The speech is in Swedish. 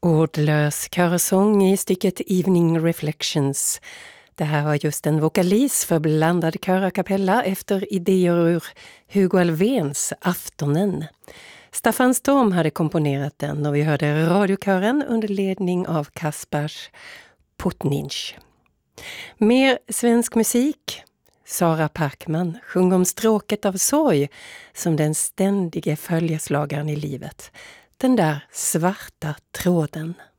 Ordlös körsång i stycket Evening Reflections. Det här var just en vokalis för blandad kör a cappella efter idéer ur Hugo Alfvéns Aftonen. Staffan Storm hade komponerat den och vi hörde radiokören under ledning av Kaspars Putninch. Mer svensk musik. Sara Parkman sjunger om stråket av sorg som den ständige följeslagaren i livet. Den där svarta tråden.